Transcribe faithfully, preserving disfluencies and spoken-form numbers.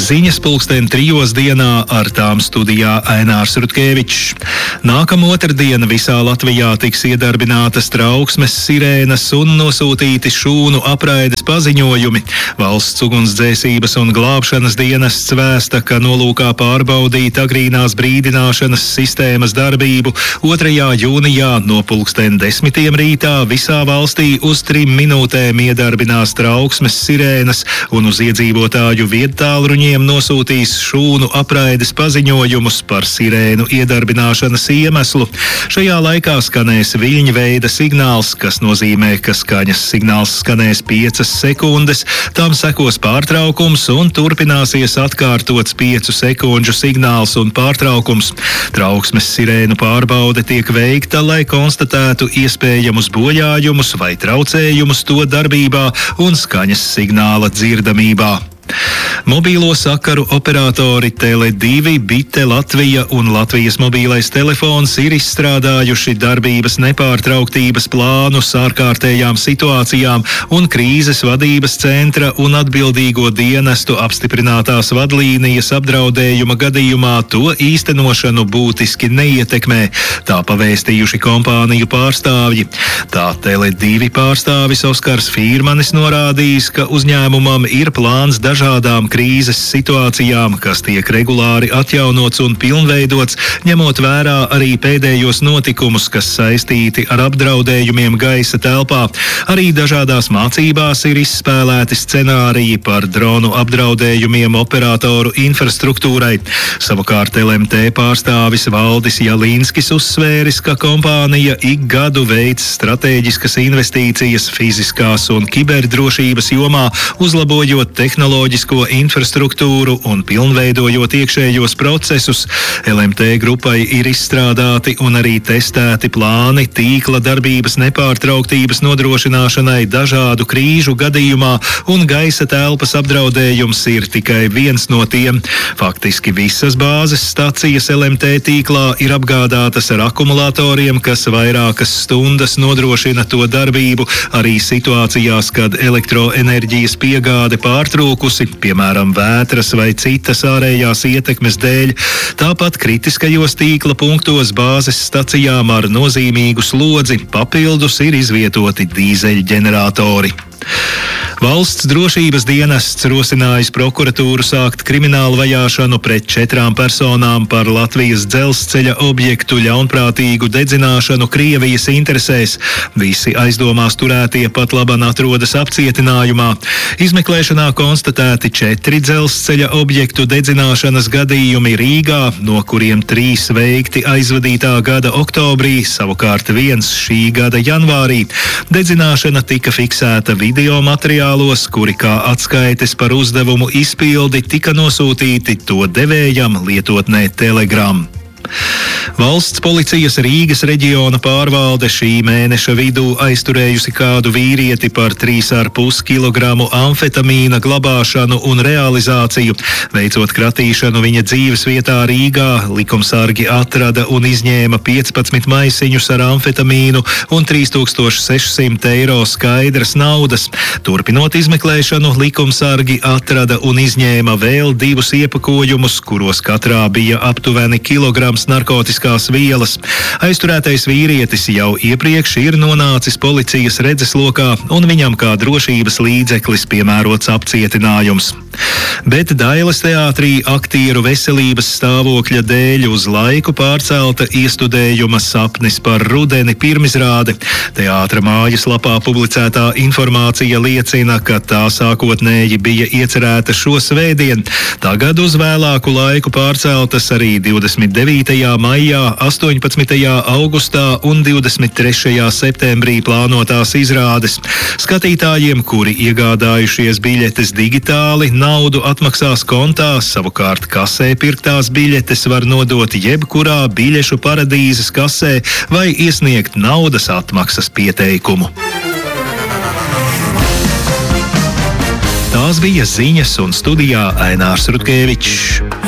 Ziņas pulksten trijos dienā, ar tām studijā Ainārs Rutkevičs. Nākamā otrdiena visā Latvijā tiks iedarbinātas trauksmes sirēnas un nosūtīti šūnu apraides paziņojumi. Valsts ugunsdzēsības un glābšanas dienests vēsta, ka nolūkā pārbaudīt agrīnās brīdināšanas sistēmas darbību otrajā jūnijā no pulksten desmitiem rītā visā valstī uz trim minūtēm iedarbinās trauksmes sirēnas un uz iedzīvotāju viedtālruņiem nosūtīs šūnu apraides paziņojumus par sirēnu iedarbināšanas iemeslu. Šajā laikā skanēs viļņveida signāls, kas nozīmē, ka skaņas signāls skanēs piecas sekundes, tam sekos pārtraukums un turpināsies atkārtots piecu sekundžu signāls un pārtraukums. Trauksmes sirēnu pārbaude tiek veikta, lai konstatētu iespējamus bojājumus vai traucējumus to darbībā un skaņas signāla dzirdamībā. Mobīlo sakaru operatori Tele divi, Bite Latvija un Latvijas mobīlais telefons ir izstrādājuši darbības nepārtrauktības plānus ārkārtējām situācijām un krīzes vadības centra un atbildīgo dienestu apstiprinātās vadlīnijas apdraudējuma gadījumā to īstenošanu būtiski neietekmē, tā pavēstījuši kompāniju pārstāvji. Tā Tele divi pārstāvis Oskars Fīrmanis norādījis, ka uzņēmumam ir plāns dažādām krīzes situācijām, kas tiek regulāri atjaunots un pilnveidots, ņemot vērā arī pēdējos notikumus, kas saistīti ar apdraudējumiem gaisa telpā. Arī dažādās mācībās ir izspēlēti scenāriji par dronu apdraudējumiem operatoru infrastruktūrai. Savukārt L M T pārstāvis Valdis Jalīnskis uzsvēris, ka kompānija ik gadu veic stratēģiskas investīcijas fiziskās un kiberdrošības jomā, uzlabojot tehnoloģisko infrastruktūru un pilnveidojot iekšējos procesus. L M T grupai ir izstrādāti un arī testēti plāni tīkla darbības nepārtrauktības nodrošināšanai dažādu krīžu gadījumā, un gaisa telpas apdraudējums ir tikai viens no tiem. Faktiski visas bāzes stacijas L M T tīklā ir apgādātas ar akumulatoriem, kas vairākas stundas nodrošina to darbību arī situācijās, kad elektroenerģijas piegāde pārtrūkusi, piemēram, vētras vai citas ārējās ietekmes dēļ. Tāpat kritiskajos tīkla punktos bāzes stacijām ar nozīmīgu slodzi papildus ir izvietoti dīzeļģeneratori. Valsts drošības dienests rosinājis prokuratūru sākt kriminālu vajāšanu pret četrām personām par Latvijas dzelzceļa objektu ļaunprātīgu dedzināšanu Krievijas interesēs. Visi aizdomās turētie pat laban atrodas apcietinājumā. Izmeklēšanā konstatēti četri dzelzceļa objektu dedzināšanas gadījumi Rīgā, no kuriem trīs veikti aizvadītā gada oktobrī, savukārt viens šī gada janvārī. Dedzināšana tika fiksēta video materiālos, kuri kā atskaites par uzdevumu izpildi tika nosūtīti to devējam lietotnē Telegram. Valsts policijas Rīgas reģiona pārvalde šī mēneša vidū aizturējusi kādu vīrieti par trīs ar pus kilogramu amfetamīna glabāšanu un realizāciju. Veicot kratīšanu viņa dzīves vietā Rīgā, likumsargi atrada un izņēma piecpadsmit maisiņus ar amfetamīnu un trīs tūkstoši sešsimt eiro skaidras naudas. Turpinot izmeklēšanu, likumsargi atrada un izņēma vēl divus iepakojumus, kuros katrā bija aptuveni kilograms narkotiskās vielas. Aizturētais vīrietis jau iepriekš ir nonācis policijas redzeslokā un viņam kā drošības līdzeklis piemērots apcietinājums. Bet Dailes teātrī aktieru veselības stāvokļa dēļ uz laiku pārcelta iestudējuma Sapnis par rudeni pirmizrāde. Teātra mājaslapā publicētā informācija liecina, ka tā sākotnēji bija iecerēta šo svētdien. Tagad uz vēlāku laiku pārceltas arī divdesmit devītajā maijā, astoņpadsmitajā augustā un divdesmit trešajā septembrī plānotās izrādes. Skatītājiem, kuri iegādājušies biļetes digitāli, naudu atmaksās kontā, savukārt kasē pirktās biļetes var nodot jebkurā biļešu paradīzes kasē vai iesniegt naudas atmaksas pieteikumu. Tās bija ziņas, un studijā Ainārs Rutkevičs.